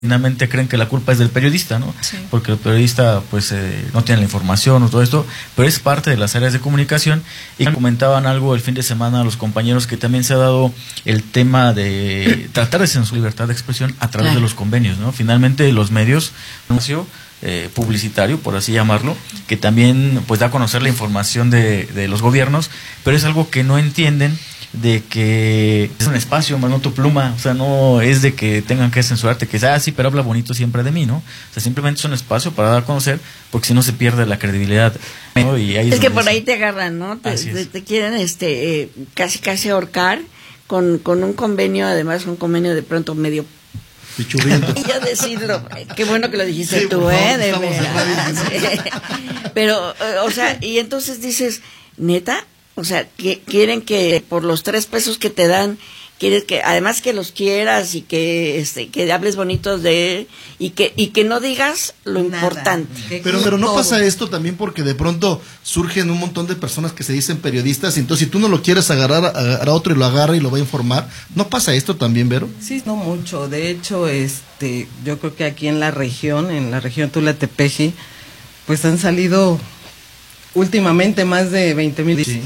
finalmente creen que la culpa es del periodista, ¿no? Sí. Porque el periodista pues no tiene la información o todo esto, pero es parte de las áreas de comunicación. Y comentaban algo el fin de semana a los compañeros que también se ha dado el tema de tratar de censurar libertad de expresión a través de los convenios, ¿no? Finalmente los medios, publicitario, por así llamarlo, que también pues da a conocer la información de los gobiernos, pero es algo que no entienden, de que es un espacio, más no tu pluma, o sea, no es de que tengan que censurarte, que sí, pero habla bonito siempre de mí, ¿no? O sea, simplemente es un espacio para dar a conocer, porque si no se pierde la credibilidad, ¿no? Y ahí es que por ahí te agarran, ¿no? Te quieren casi ahorcar con un convenio, además un convenio de pronto medio pichurriento. Y ya decirlo, qué bueno que lo dijiste tú, de verdad. Pero, o sea, y entonces dices, ¿neta? O sea, que quieren que por los 3 pesos que te dan, quieres que además que los quieras y que hables bonitos de él y que no digas lo importante. Pero no pasa esto también porque de pronto surgen un montón de personas que se dicen periodistas, y entonces si tú no lo quieres agarrar a otro y lo agarra y lo va a informar, ¿no pasa esto también, Vero? Sí, no mucho. De hecho, yo creo que aquí en la región Tula-Tepeji, pues han salido últimamente más de 20,000, sí,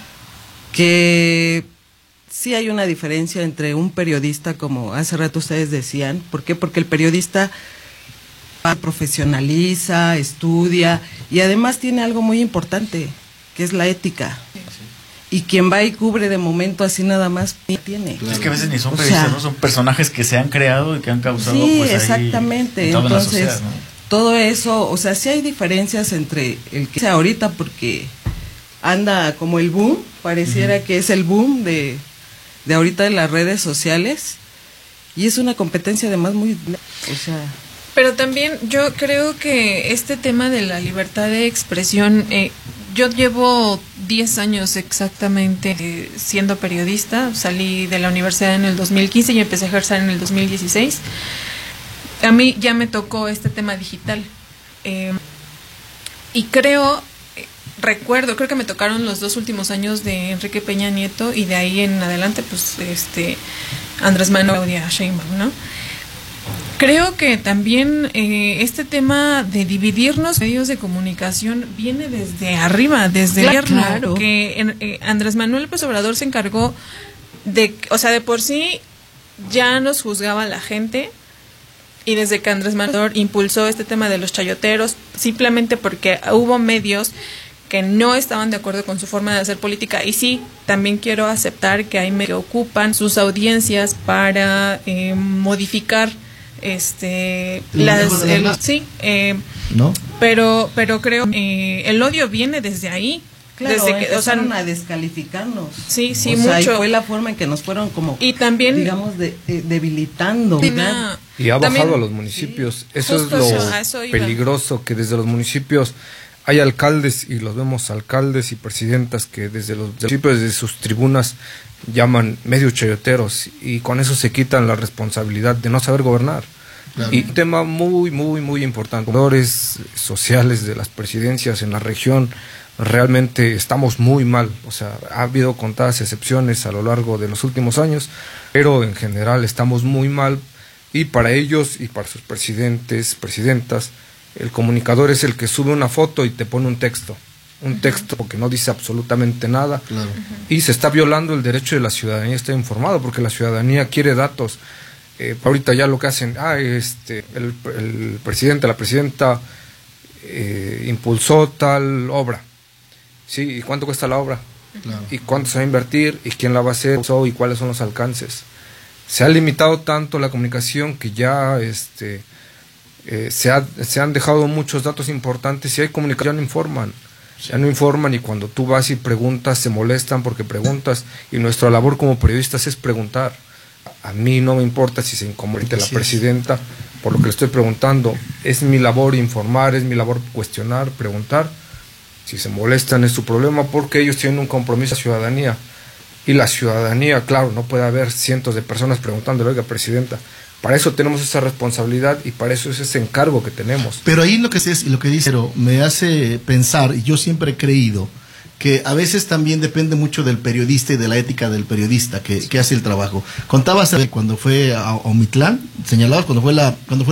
que sí hay una diferencia entre un periodista, como hace rato ustedes decían. ¿Por qué? Porque el periodista profesionaliza, estudia y además tiene algo muy importante, que es la ética. Y quien va y cubre de momento así nada más tiene. Claro. Es que a veces ni son periodistas, ¿no? Son personajes que se han creado y que han causado. Sí, pues, exactamente. Ahí, entonces, sociedad, ¿no? Todo eso, o sea, sí hay diferencias entre el que sea ahorita, porque anda como el boom, pareciera que es el boom de ahorita de las redes sociales, y es una competencia además muy, o sea. Pero también yo creo que este tema de la libertad de expresión, yo llevo 10 años exactamente siendo periodista. Salí de la universidad en el 2015 y empecé a ejercer en el 2016. A mí ya me tocó este tema digital, y creo que me tocaron los 2 últimos años de Enrique Peña Nieto, y de ahí en adelante pues Andrés Manuel, Claudia Sheinbaum, ¿no? Creo que también este tema de dividirnos medios de comunicación viene desde arriba, desde el gobierno, claro. Que Andrés Manuel López Obrador se encargó de por sí ya nos juzgaba la gente. Y desde que Andrés Manuel impulsó este tema de los chayoteros, simplemente porque hubo medios que no estaban de acuerdo con su forma de hacer política. Y sí, también quiero aceptar que hay medios que ocupan sus audiencias para modificar ¿no? Pero creo el odio viene desde ahí. Claro, desde que empezaron a descalificarnos. Sí, mucho. Y fue la forma en que nos fueron como, y también, digamos, debilitando. Y ha bajado a los municipios. Sí, eso es lo peligroso, que desde los municipios hay alcaldes, y los vemos alcaldes y presidentas que desde los municipios, desde sus tribunas, llaman medio chayoteros, y con eso se quitan la responsabilidad de no saber gobernar. Claro. Y un tema muy, muy, muy importante, valores sociales de las presidencias en la región. Realmente estamos muy mal, o sea, ha habido contadas excepciones a lo largo de los últimos años, pero en general estamos muy mal, y para ellos y para sus presidentes, presidentas, el comunicador es el que sube una foto y te pone un texto porque no dice absolutamente nada. Claro. Y se está violando el derecho de la ciudadanía a estar informado, porque la ciudadanía quiere datos. Ahorita ya lo que hacen, el presidente, la presidenta impulsó tal obra. Sí, ¿y cuánto cuesta la obra? Claro. ¿Y cuánto se va a invertir? ¿Y quién la va a hacer? ¿Y cuáles son los alcances? Se ha limitado tanto la comunicación que ya se han dejado muchos datos importantes, y hay comunicación, no informan. Ya no informan, y cuando tú vas y preguntas, se molestan porque preguntas, y nuestra labor como periodistas es preguntar. A mí no me importa si se incomoda la presidenta por lo que le estoy preguntando. Es mi labor informar, es mi labor cuestionar, preguntar. Si se molestan es su problema, porque ellos tienen un compromiso a la ciudadanía. Y la ciudadanía, claro, no puede haber cientos de personas preguntándole, oiga, presidenta. Para eso tenemos esa responsabilidad, y para eso es ese encargo que tenemos. Pero ahí lo que dice me hace pensar, y yo siempre he creído que a veces también depende mucho del periodista y de la ética del periodista que hace el trabajo. Contabas cuando fue a Omitlán, señalabas cuando fue